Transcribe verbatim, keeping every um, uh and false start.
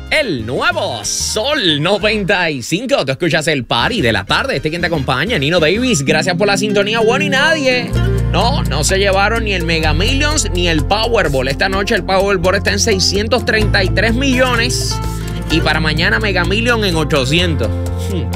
El nuevo Sol noventa y cinco. Tú escuchas el party de la tarde. Este quien te acompaña, Nino Davis. Gracias por la sintonía. Bueno, y nadie. No, no se llevaron ni el Mega Millions ni el Powerball. Esta noche el Powerball está en seiscientos treinta y tres millones. Y para mañana Mega Million en ochocientos. Hmm.